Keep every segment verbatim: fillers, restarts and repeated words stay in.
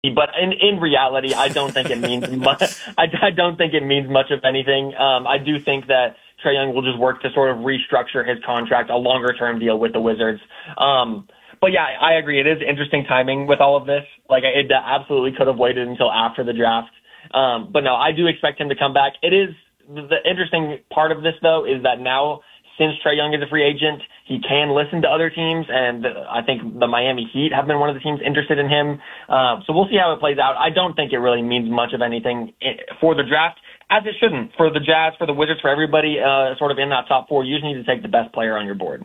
But in, in reality, I don't think it means much. I, I don't think it means much of anything. Um, I do think that Trae Young will just work to sort of restructure his contract, a longer-term deal with the Wizards. Um, but yeah, I agree. It is interesting timing with all of this. Like, it absolutely could have waited until after the draft. Um, but no, I do expect him to come back. It is the interesting part of this, though, is that now, since Trae Young is a free agent, he can listen to other teams, and I think the Miami Heat have been one of the teams interested in him. Uh, so we'll see how it plays out. I don't think it really means much of anything for the draft, as it shouldn't. For the Jazz, for the Wizards, for everybody uh, sort of in that top four, you just need to take the best player on your board.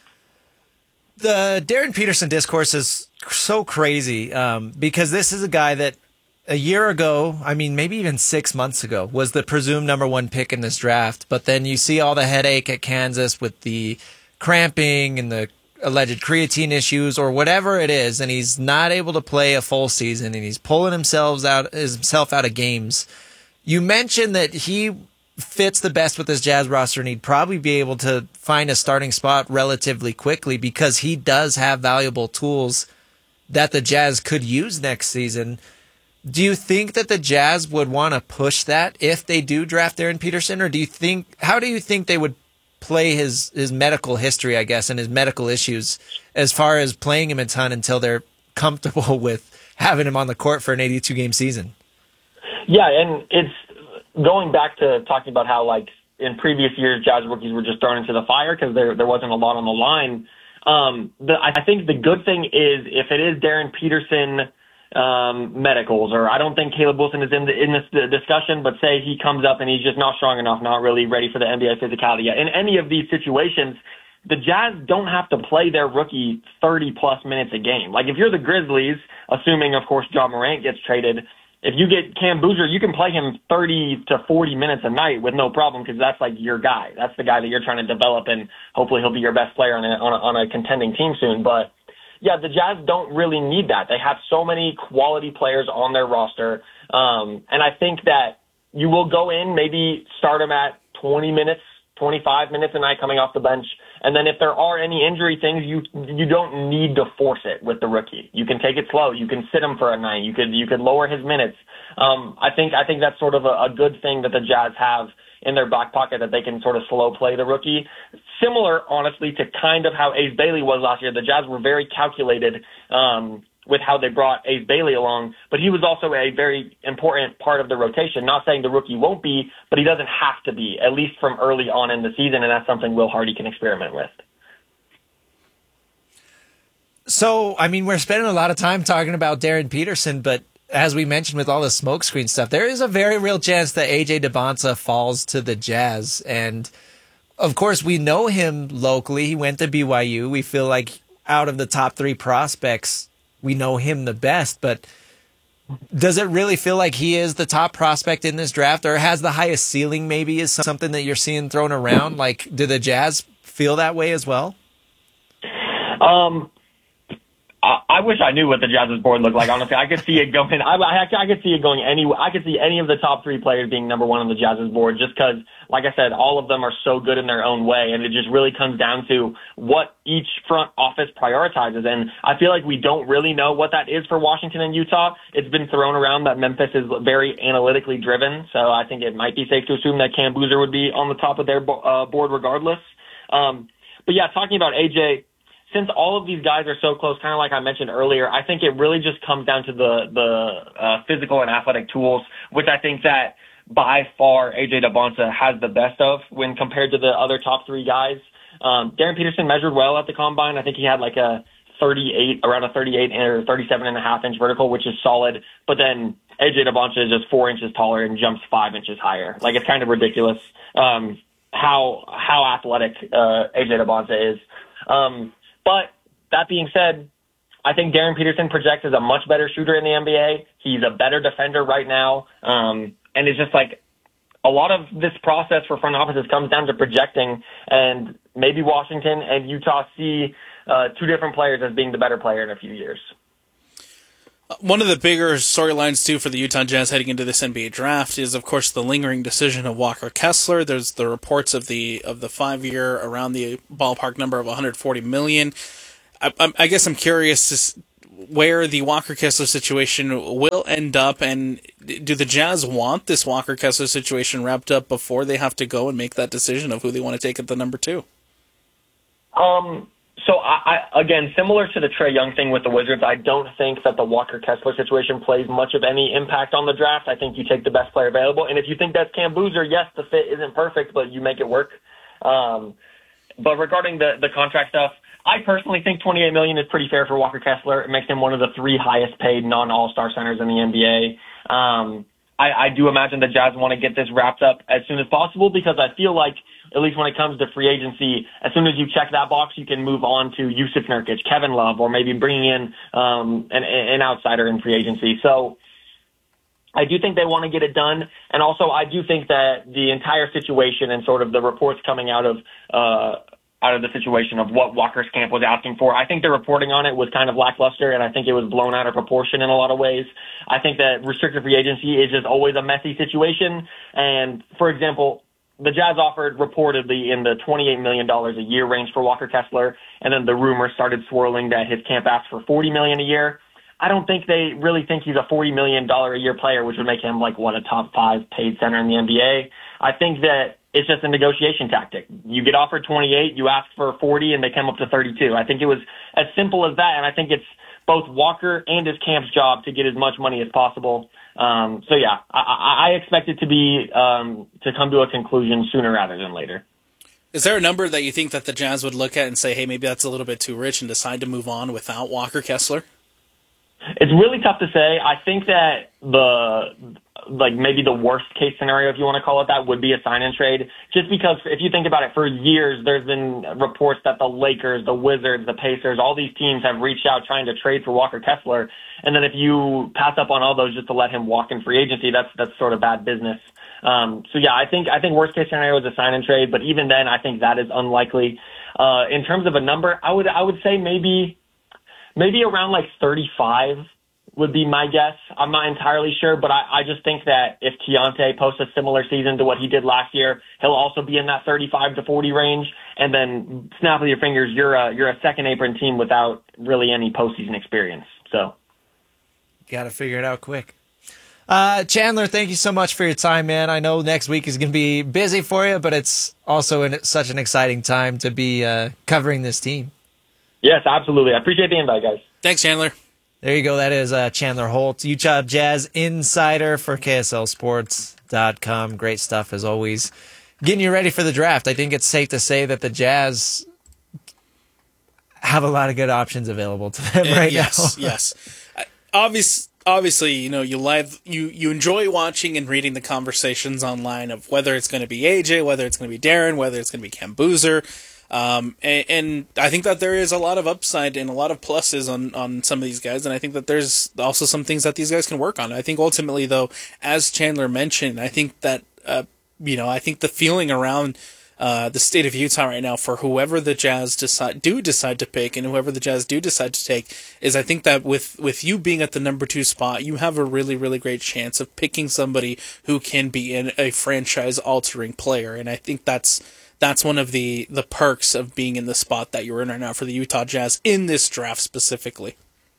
The Darren Peterson discourse is so crazy um, because this is a guy that a year ago, I mean, maybe even six months ago, was the presumed number one pick in this draft. But then you see all the headache at Kansas with the cramping and the alleged creatine issues or whatever it is, and he's not able to play a full season, and he's pulling himself out, himself out of games. You mentioned that he fits the best with this Jazz roster, and he'd probably be able to find a starting spot relatively quickly because he does have valuable tools that the Jazz could use next season. Do you think that the Jazz would want to push that if they do draft Darren Peterson, or do you think, how do you think they would play his, his medical history, I guess, and his medical issues as far as playing him a ton until they're comfortable with having him on the court for an eighty-two game season? Yeah, and it's going back to talking about how, like, in previous years, Jazz rookies were just thrown into the fire because there there wasn't a lot on the line. Um, the, I think the good thing is if it is Darren Peterson um, medicals, or I don't think Caleb Wilson is in the, in this discussion, but say he comes up and he's just not strong enough, not really ready for the N B A physicality yet. In any of these situations, the Jazz don't have to play their rookie thirty plus minutes a game. Like, if you're the Grizzlies, assuming, of course, Ja Morant gets traded, if you get Cam Boozer, you can play him thirty to forty minutes a night with no problem because that's like your guy. That's the guy that you're trying to develop, and hopefully he'll be your best player on a, on a, on a contending team soon. But yeah, the Jazz don't really need that. They have so many quality players on their roster. Um, and I think that you will go in, maybe start them at twenty minutes, twenty-five minutes a night coming off the bench. And then if there are any injury things, you you don't need to force it with the rookie. You can take it slow. You can sit him for a night. You could you could lower his minutes. Um, I think I think that's sort of a, a good thing that the Jazz have in their back pocket, that they can sort of slow play the rookie. Similar, honestly, to kind of how Ace Bailey was last year. The Jazz were very calculated um, with how they brought Ace Bailey along, but he was also a very important part of the rotation. Not saying the rookie won't be, but he doesn't have to be, at least from early on in the season, and that's something Will Hardy can experiment with. So, I mean, we're spending a lot of time talking about Darren Peterson, but as we mentioned with all the smokescreen stuff, there is a very real chance that A J Debonsa falls to the Jazz. And, of course, we know him locally. He went to B Y U. We feel like out of the top three prospects, we know him the best. But does it really feel like he is the top prospect in this draft, or has the highest ceiling maybe is something that you're seeing thrown around? Like, do the Jazz feel that way as well? Um. I wish I knew what the Jazz's board looked like. Honestly, I could see it going. I, I, I could see it going any. I could see any of the top three players being number one on the Jazz's board, just because, like I said, all of them are so good in their own way, and it just really comes down to what each front office prioritizes. And I feel like we don't really know what that is for Washington and Utah. It's been thrown around that Memphis is very analytically driven, so I think it might be safe to assume that Cam Boozer would be on the top of their uh, board regardless. Um, but yeah, talking about A J. Since all of these guys are so close, kind of like I mentioned earlier, I think it really just comes down to the the uh, physical and athletic tools, which I think that by far A J Debonsa has the best of when compared to the other top three guys. Um, Darren Peterson measured well at the combine. I think he had like a thirty-eight, around a thirty-eight or thirty-seven and a half inch vertical, which is solid. But then A J Debonsa is just four inches taller and jumps five inches higher. Like, it's kind of ridiculous um, how how athletic uh, A J Debonsa is. Um, But that being said, I think Darren Peterson projects as a much better shooter in the N B A. He's a better defender right now. Um, and it's just like a lot of this process for front offices comes down to projecting, and maybe Washington and Utah see uh, two different players as being the better player in a few years. One of the bigger storylines, too, for the Utah Jazz heading into this N B A draft is, of course, the lingering decision of Walker Kessler. There's the reports of the of the five-year around the ballpark number of one hundred forty million dollars. I, I guess I'm curious, to, where the Walker Kessler situation will end up, and do the Jazz want this Walker Kessler situation wrapped up before they have to go and make that decision of who they want to take at the number two? Um. So, I, I again, similar to the Trae Young thing with the Wizards, I don't think that the Walker Kessler situation plays much of any impact on the draft. I think you take the best player available, and if you think that's Cam Boozer, yes, the fit isn't perfect, but you make it work. Um, but regarding the the contract stuff, I personally think twenty-eight million dollars is pretty fair for Walker Kessler. It makes him one of the three highest paid non-All-Star centers in the N B A. Um, I, I do imagine the Jazz want to get this wrapped up as soon as possible because I feel like, at least when it comes to free agency, as soon as you check that box, you can move on to Yusuf Nurkic, Kevin Love, or maybe bringing in um, an, an outsider in free agency. So I do think they want to get it done. And also, I do think that the entire situation and sort of the reports coming out of uh, out of the situation of what Walker's camp was asking for, I think the reporting on it was kind of lackluster, and I think it was blown out of proportion in a lot of ways. I think that restricted free agency is just always a messy situation. And, for example, the Jazz offered reportedly in the twenty-eight million dollars a year range for Walker Kessler, and then the rumors started swirling that his camp asked for forty million dollars a year. I don't think they really think he's a forty million dollars a year player, which would make him like, what, a top five paid center in the N B A. I think that it's just a negotiation tactic. You get offered twenty-eight, you ask for forty, and they come up to thirty-two. I think it was as simple as that, and I think it's both Walker and his camp's job to get as much money as possible. Um, so yeah, I, I expect it to be um, to come to a conclusion sooner rather than later. Is there a number that you think that the Jazz would look at and say, hey, maybe that's a little bit too rich and decide to move on without Walker Kessler? It's really tough to say. I think that the, like maybe the worst case scenario, if you want to call it that, would be a sign and trade. Just because if you think about it, for years, there's been reports that the Lakers, the Wizards, the Pacers, all these teams have reached out trying to trade for Walker Kessler. And then if you pass up on all those just to let him walk in free agency, that's, that's sort of bad business. Um, so yeah, I think, I think worst case scenario is a sign and trade, but even then, I think that is unlikely. Uh, in terms of a number, I would, I would say maybe, maybe around like thirty-five would be my guess. I'm not entirely sure, but I, I just think that if Keontae posts a similar season to what he did last year, he'll also be in that thirty-five to forty range. And then snap with your fingers, you're a, you're a second apron team without really any postseason experience. So, got to figure it out quick. Uh, Chandler, thank you so much for your time, man. I know next week is going to be busy for you, but it's also in such an exciting time to be uh, covering this team. Yes, absolutely. I appreciate the invite, guys. Thanks, Chandler. There you go. That is uh, Chandler Holt, Utah Jazz insider for K S L Sports dot com. Great stuff, as always. Getting you ready for the draft. I think it's safe to say that the Jazz have a lot of good options available to them right uh, yes, now. yes. Uh, obvious, obviously, you know, you live, you, you enjoy watching and reading the conversations online of whether it's going to be A J, whether it's going to be Darren, whether it's going to be Cam Boozer. Um, and, and I think that there is a lot of upside and a lot of pluses on, on some of these guys. And I think that there's also some things that these guys can work on. I think ultimately, though, as Chandler mentioned, I think that, uh, you know, I think the feeling around, uh, the state of Utah right now for whoever the Jazz decide, do decide to pick and whoever the Jazz do decide to take is I think that with, with you being at the number two spot, you have a really, really great chance of picking somebody who can be in a franchise altering player. And I think that's, That's one of the, the perks of being in the spot that you're in right now for the Utah Jazz in this draft specifically.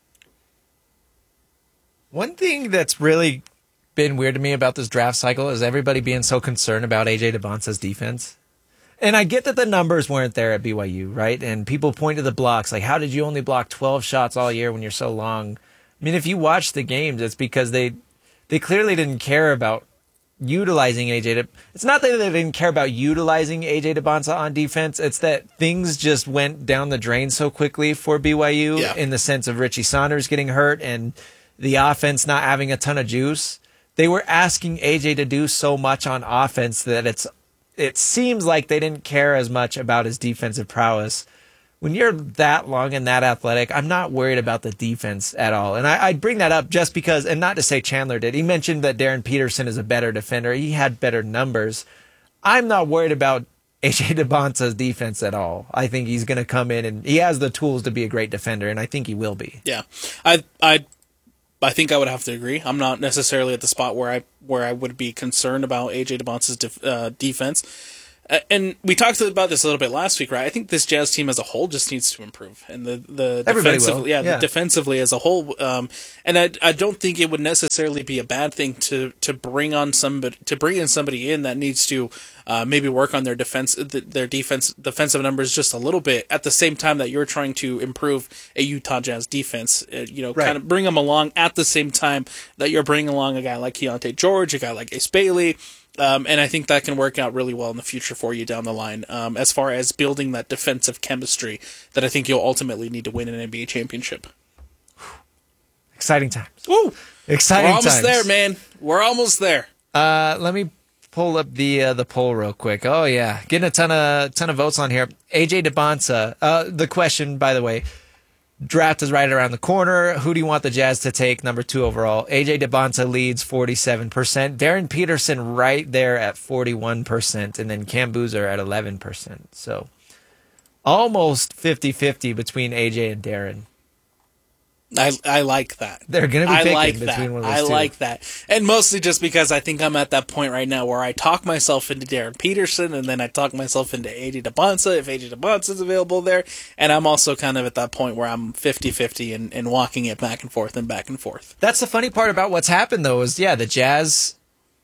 One thing that's really been weird to me about this draft cycle is everybody being so concerned about A J Debonsa's defense. And I get that the numbers weren't there at B Y U, right? And people point to the blocks, like, how did you only block twelve shots all year when you're so long? I mean, if you watch the games, it's because they they clearly didn't care about utilizing A J. De- it's not that they didn't care about utilizing A J Debonsa on defense. It's that things just went down the drain so quickly for B Y U yeah. in the sense of Richie Saunders getting hurt and the offense not having a ton of juice. They were asking A J to do so much on offense that it's it seems like they didn't care as much about his defensive prowess. When you're that long and that athletic, I'm not worried about the defense at all. And I, I bring that up just because, and not to say Chandler did. He mentioned that Darren Peterson is a better defender. He had better numbers. I'm not worried about A J Debonsa's defense at all. I think he's going to come in and he has the tools to be a great defender, and I think he will be. Yeah, I I I think I would have to agree. I'm not necessarily at the spot where I where I would be concerned about A J Debonsa's def, uh, defense. Uh, and we talked about this a little bit last week, right? I think this Jazz team as a whole just needs to improve, and the the Everybody defensive, will. yeah, Yeah. The defensively as a whole. Um, and I I don't think it would necessarily be a bad thing to to bring on somebody to bring in somebody in that needs to uh, maybe work on their defense their defense defensive numbers just a little bit at the same time that you're trying to improve a Utah Jazz defense. Uh, you know, Right. kind of bring them along at the same time that you're bringing along a guy like Keontae George, a guy like Ace Bailey. Um, and I think that can work out really well in the future for you down the line, um, as far as building that defensive chemistry that I think you'll ultimately need to win an N B A championship. Exciting times. Woo! Exciting We're almost times. there, man. We're almost there. Uh, let me pull up the uh, the poll real quick. Oh yeah, getting a ton of ton of votes on here. A J DeBonsa. Uh, the question, by the way, draft is right around the corner. Who do you want the Jazz to take number two overall? A J DeBonsa leads forty-seven percent. Darren Peterson right there at forty-one percent, and then Cam Boozer at eleven percent. So almost fifty-fifty between A J and Darren. I I like that. They're going to be I picking like between that. one of those I two. like that. And mostly just because I think I'm at that point right now where I talk myself into Darren Peterson, and then I talk myself into A J DeBonsa if A J DeBonsa is available there. And I'm also kind of at that point where I'm fifty-fifty and, and walking it back and forth and back and forth. That's the funny part about what's happened, though, is, yeah, the Jazz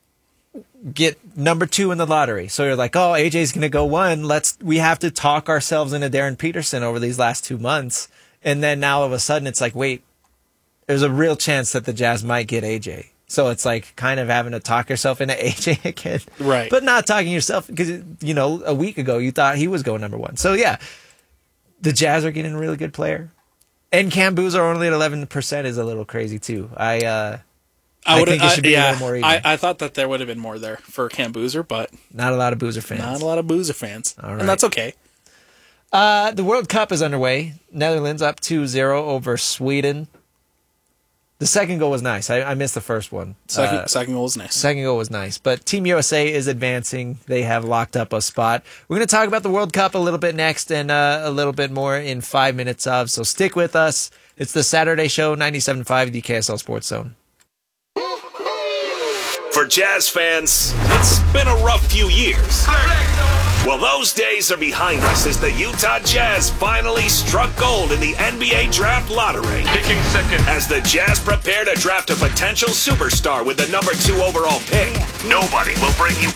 get number two in the lottery. So you're like, oh, A J's going to go one. Let's, we have to talk ourselves into Darren Peterson over these last two months. And then now all of a sudden it's like, wait, there's a real chance that the Jazz might get A J. So it's like kind of having to talk yourself into A J again. Right. But not talking yourself because, you know, a week ago you thought he was going number one. So yeah, the Jazz are getting a really good player. And Cam Boozer only at eleven percent is a little crazy too. I, uh, I, would think it should be yeah, a little more even. I, I thought that there would have been more there for Cam Boozer, but Not a lot of Boozer fans. not a lot of Boozer fans. All right. And that's okay. Uh, the World Cup is underway. Netherlands up two zero over Sweden. The second goal was nice. I, I missed the first one. Second, Uh, second goal was nice. second goal was nice. But Team U S A is advancing. They have locked up a spot. We're going to talk about the World Cup a little bit next and uh, a little bit more in five minutes of. So stick with us. It's the Saturday Show, ninety-seven point five, the K S L Sports Zone. For Jazz fans, it's been a rough few years. Well, those days are behind us as the Utah Jazz finally struck gold in the N B A Draft Lottery. Picking second. As the Jazz prepare to draft a potential superstar with the number two overall pick, nobody will bring you